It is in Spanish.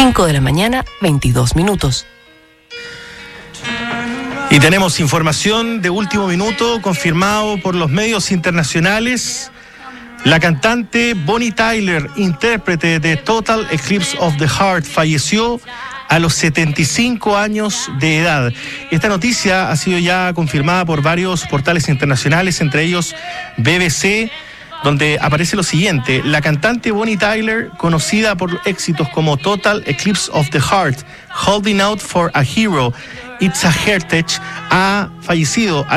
5 de la mañana, 22 minutos. Y tenemos información de último minuto confirmado por los medios internacionales. La cantante Bonnie Tyler, intérprete de Total Eclipse of the Heart, falleció a los 75 años de edad. Esta noticia ha sido ya confirmada por varios portales internacionales, entre ellos BBC, donde aparece lo siguiente: la cantante Bonnie Tyler, conocida por éxitos como Total Eclipse of the Heart, Holding Out for a Hero, It's a Heritage, ha fallecido